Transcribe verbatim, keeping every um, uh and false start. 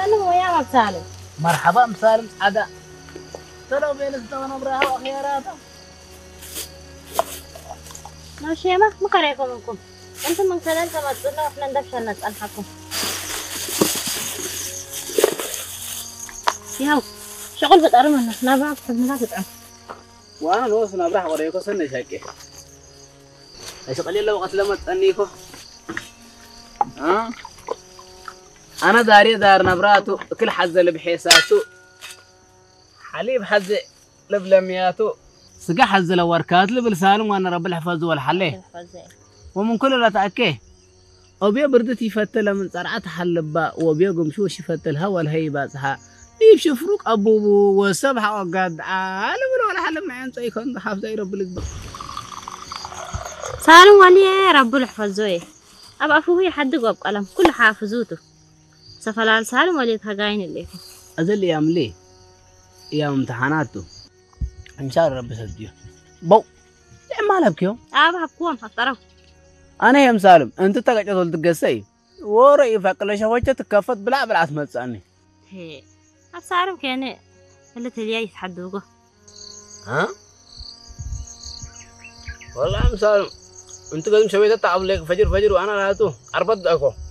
سالم ويا مسالم مرحبا مسالم عدا ترى بين استوانا براها وخياراته ماشي ما ما قريكم منكم انتم من كذا انت ما تقولنا واحنا ندفش نسال حقكم ياو شغل بتقرم الناس لا بقى بتعملها تتعب وانا نوصل براها وريكو سنة شاكي ايش قليل لو وقت لما تأنيكو ها أنا داري دار نبراتو كل حز اللي بحيساتو حليب حز لبلمياتو سقى حز لوركات لبلسالم وأنا رب الحفظ والحليه ومن كل لا تأكيه وبيا بردتي فتلة من صرعة حلبا وبيا قمشوش يفتل هوا الهيبة صحا بيب شفروك أبو وسبحة وقاد عالم ولا حلم معين سيكون حافظ أي رب الإقبال سالم ولي رب الحفظوه أبقى فوهي حد قب قلم كل حافظوته سفلال سالم ولي تهجاين اللي أزل يا ملي يا امتحاناته إن شاء الله رب سديه بو ما لبكيو أبقى بكوم هطرف أنا يا مسالم أنت تقعد تقول تقصي ورأي فقل شوية تكفت بلا بلا تمسعني هي أب سالم كأنه اللي تليه يتحدوقه ها والله يا مسالم أنت قدم شوية تعب لك فجر فجر وأنا لا تو أربط أكو